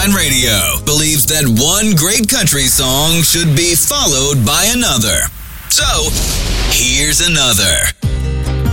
Sunshine Radio believes that one great country song should be followed by another. So, here's another.